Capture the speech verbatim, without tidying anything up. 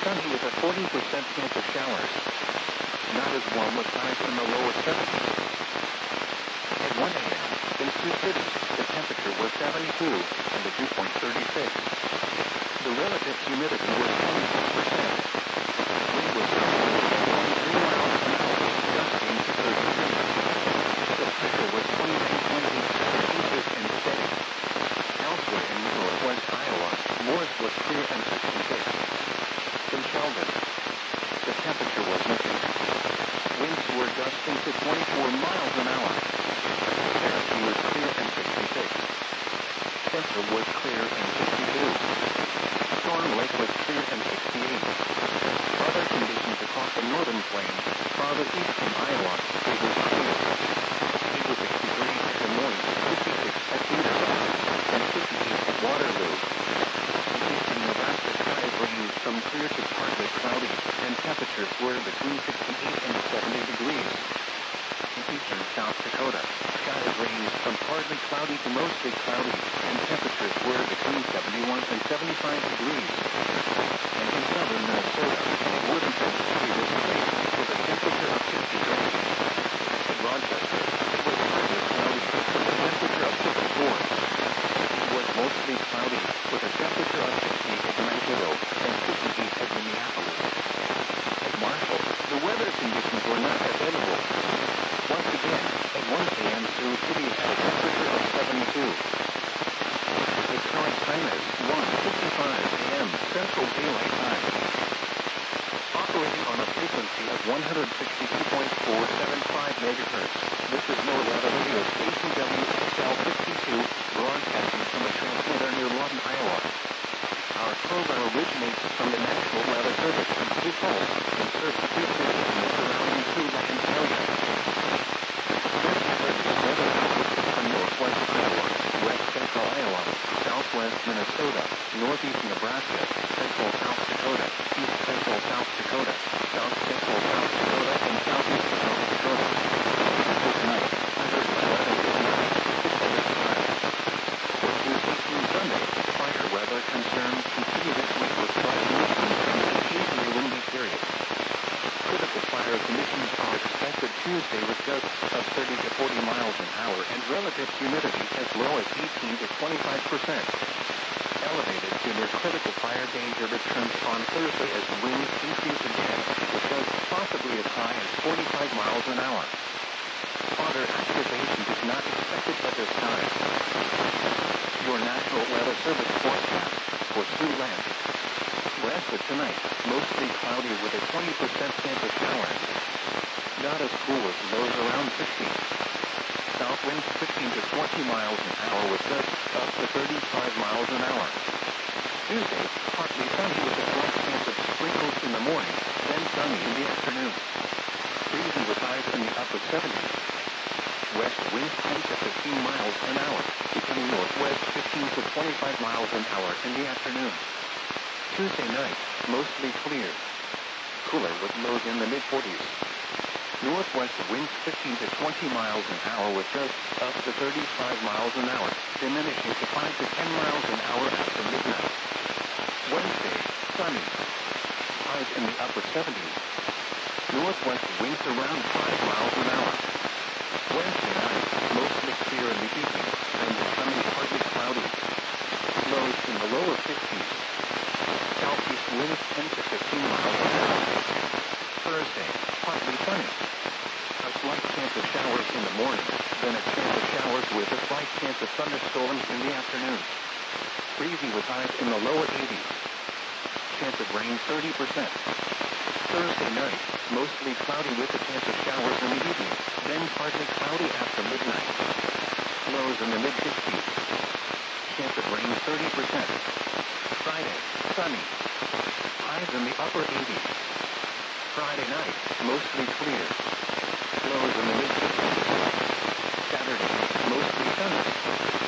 sunny with a forty percent chance of showers. Not as warm with highs in the lower seventies. At one a m in Sioux City, the temperature was seventy-two and the dew point thirty-six. The relative humidity was twenty-six percent. Wind was twenty-three miles an hour, gusting to thirty feet. The pressure was twenty-two point eight inches and steady. Elsewhere in northwest Iowa, Morris was clear and sixty-six. In Sheldon, the temperature was mixed. Winds were gusting to twenty-four miles an hour. Cherokee was clear and sixty-six. Central was clear and sixty-two. Storm Lake was clear and sixty-eight. Other conditions across the northern plains, farther east from Iowa, it was clear. It was sixty-three at Des Moines, fifty-six at Cedar Rapids, and fifty-eight at Waterloo. In eastern Nebraska, skies ranged from clear to partly cloudy, and temperatures were between sixty-eight and seventy degrees. In eastern South Dakota, skies ranged from partly cloudy to mostly cloudy, and temperatures were between seventy-one and seventy-five degrees. And in southern Minnesota, Worthington City was safe with a temperature of sixty degrees. In Rochester, it was partly cloudy with a temperature of fifty-four. It was mostly cloudy with a temperature of sixty at Mankato and fifty-eight at Minneapolis. At Marshall, the weather conditions were not available. Once again, at one a m Sioux City had a temperature of seventy-two. Its current time is one fifty-five a m Central Daylight Time. Operating on a frequency of one hundred sixty-two point four seven five megahertz, this is NORAD radio station W X L fifty-two, broadcasting from a transmitter near Lawton, Iowa. Our program originates from the National Weather Service in Sioux Falls and serves Sioux City and the surrounding Siouxland area. From northwest Iowa, west central Iowa, southwest Minnesota, northeast Nebraska, central South Dakota, east central South Dakota, south central South Dakota, and southeast South Dakota. For tonight, Thursday eleven fifty-nine, Pacific Time. For Tuesday through Sunday, fire weather concerns continue this week with dry conditions and occasionally windy periods. Critical fire conditions are expected Tuesday with gusts of thirty to forty miles an hour and relative humidity as low as eighteen to twenty-five percent. Elevated to near critical fire danger returns on Thursday as winds increase again, with gusts possibly as high as forty-five miles an hour. Further activation is not expected at this time. Your National Weather Service forecast for Siouxland. West of tonight, mostly cloudy with a twenty percent chance of showers. Not as cool as lows around sixty. South winds fifteen to twenty miles an hour with gusts up to thirty-five miles an hour. Tuesday, partly sunny with a slight chance of sprinkles in the morning, then sunny in the afternoon. Breezy with highs in the upper seventies. West winds ten to fifteen miles an hour, becoming northwest fifteen to twenty-five miles an hour in the afternoon. Tuesday night, mostly clear. Cooler with lows in the mid forties. Northwest winds fifteen to twenty miles an hour with gusts up to thirty-five miles an hour, diminishing to five to ten miles an hour after midnight. Wednesday, sunny. Highs in the upper seventies. Northwest winds around five miles an hour. Wednesday night, mostly clear in the evening, and becoming partly cloudy. Lows in the lower fifties. Southeast winds ten to fifteen miles an hour. Thursday, partly sunny. A slight chance of showers in the morning, then a chance of showers with a slight chance of thunderstorms in the afternoon. Breezy with highs in the lower eighties. Chance of rain thirty percent. Thursday night, mostly cloudy with a chance of showers in the evening, then partly cloudy after midnight. Lows in the mid sixties. Chance of rain thirty percent. Friday, sunny. Highs in the upper eighties. Friday night, mostly clear. Lows in the mid sixties. Saturday, mostly sunny.